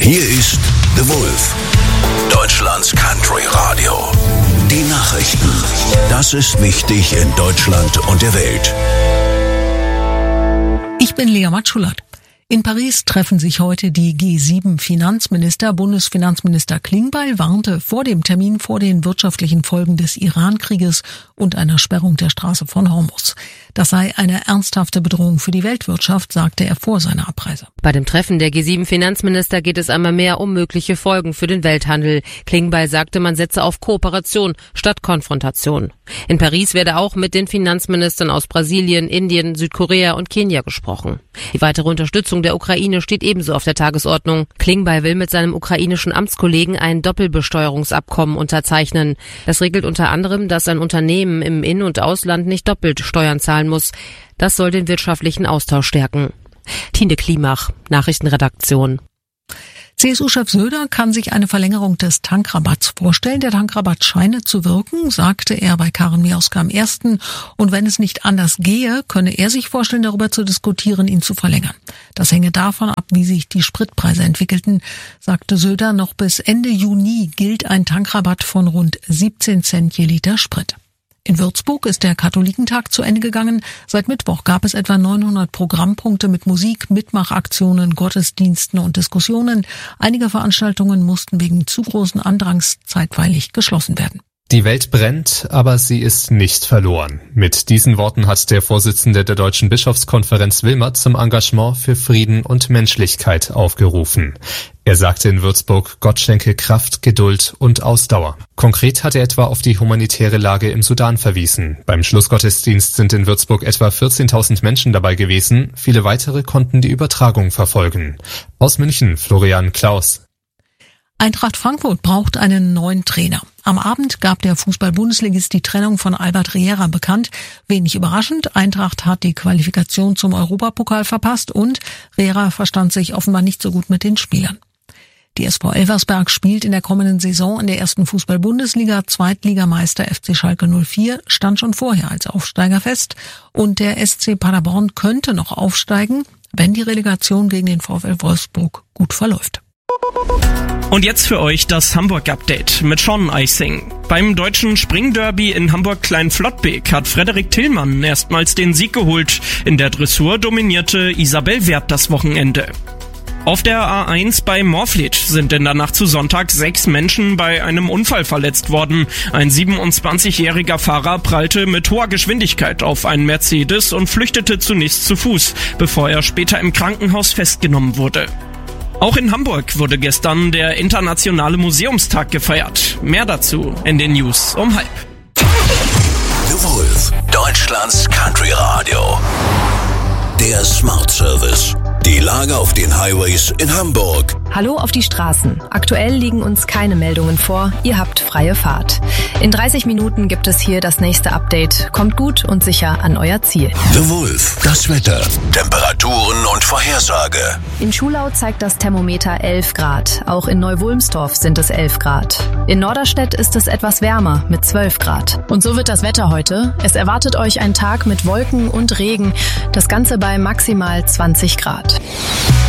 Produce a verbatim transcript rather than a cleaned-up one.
Hier ist The Wolf, Deutschlands Country Radio. Die Nachrichten. Das ist wichtig in Deutschland und der Welt. Ich bin Lea Matschulat. In Paris treffen sich heute die G sieben Finanzminister. Bundesfinanzminister Klingbeil warnte vor dem Termin vor den wirtschaftlichen Folgen des Iran-Krieges und einer Sperrung der Straße von Hormuz. Das sei eine ernsthafte Bedrohung für die Weltwirtschaft, sagte er vor seiner Abreise. Bei dem Treffen der G sieben Finanzminister geht es einmal mehr um mögliche Folgen für den Welthandel. Klingbeil sagte, man setze auf Kooperation statt Konfrontation. In Paris werde auch mit den Finanzministern aus Brasilien, Indien, Südkorea und Kenia gesprochen. Die weitere Unterstützung der Ukraine steht ebenso auf der Tagesordnung. Klingbeil will mit seinem ukrainischen Amtskollegen ein Doppelbesteuerungsabkommen unterzeichnen. Das regelt unter anderem, dass ein Unternehmen im In- und Ausland nicht doppelt Steuern zahlen muss. Das soll den wirtschaftlichen Austausch stärken. Tine Klimach, Nachrichtenredaktion. C S U-Chef Söder kann sich eine Verlängerung des Tankrabatts vorstellen. Der Tankrabatt scheine zu wirken, sagte er bei Karin Mioska am ersten. Und wenn es nicht anders gehe, könne er sich vorstellen, darüber zu diskutieren, ihn zu verlängern. Das hänge davon ab, wie sich die Spritpreise entwickelten, sagte Söder. Noch bis Ende Juni gilt ein Tankrabatt von rund siebzehn Cent je Liter Sprit. In Würzburg ist der Katholikentag zu Ende gegangen. Seit Mittwoch gab es etwa neunhundert Programmpunkte mit Musik, Mitmachaktionen, Gottesdiensten und Diskussionen. Einige Veranstaltungen mussten wegen zu großen Andrangs zeitweilig geschlossen werden. Die Welt brennt, aber sie ist nicht verloren. Mit diesen Worten hat der Vorsitzende der Deutschen Bischofskonferenz Wilmert zum Engagement für Frieden und Menschlichkeit aufgerufen. Er sagte in Würzburg, Gott schenke Kraft, Geduld und Ausdauer. Konkret hat er etwa auf die humanitäre Lage im Sudan verwiesen. Beim Schlussgottesdienst sind in Würzburg etwa vierzehntausend Menschen dabei gewesen. Viele weitere konnten die Übertragung verfolgen. Aus München, Florian Klaus. Eintracht Frankfurt braucht einen neuen Trainer. Am Abend gab der Fußball-Bundesligist die Trennung von Albert Riera bekannt. Wenig überraschend, Eintracht hat die Qualifikation zum Europapokal verpasst und Riera verstand sich offenbar nicht so gut mit den Spielern. Die S V Elversberg spielt in der kommenden Saison in der ersten Fußball-Bundesliga. Zweitligameister F C Schalke null vier stand schon vorher als Aufsteiger fest. Und der S C Paderborn könnte noch aufsteigen, wenn die Relegation gegen den VfL Wolfsburg gut verläuft. Und jetzt für euch das Hamburg-Update mit Sean Eising. Beim deutschen Springderby in Hamburg-Kleinflottbek hat Frederik Tillmann erstmals den Sieg geholt. In der Dressur dominierte Isabel Werth das Wochenende. Auf der A eins bei Morfleet sind in der Nacht zu Sonntag sechs Menschen bei einem Unfall verletzt worden. Ein siebenundzwanzigjähriger Fahrer prallte mit hoher Geschwindigkeit auf einen Mercedes und flüchtete zunächst zu Fuß, bevor er später im Krankenhaus festgenommen wurde. Auch in Hamburg wurde gestern der Internationale Museumstag gefeiert. Mehr dazu in den News um halb. The Wolf, Deutschlands Country Radio. Der Smart Service. Die Lage auf den Highways in Hamburg. Hallo auf die Straßen. Aktuell liegen uns keine Meldungen vor. Ihr habt freie Fahrt. In dreißig Minuten gibt es hier das nächste Update. Kommt gut und sicher an euer Ziel. The Wolf, das Wetter, Temperaturen und Vorhersage. In Schulau zeigt das Thermometer elf Grad. Auch in Neu-Wulmstorf sind es elf Grad. In Norderstedt ist es etwas wärmer mit zwölf Grad. Und so wird das Wetter heute. Es erwartet euch ein Tag mit Wolken und Regen. Das Ganze bei maximal zwanzig Grad.